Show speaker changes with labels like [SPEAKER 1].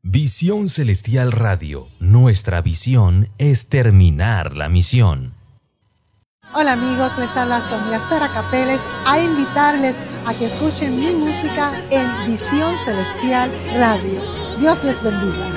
[SPEAKER 1] Visión Celestial Radio, nuestra visión es terminar la misión.
[SPEAKER 2] Hola amigos, les habla Sonia Sara Capeles a invitarles a que escuchen mi música en Visión Celestial Radio. Dios les bendiga.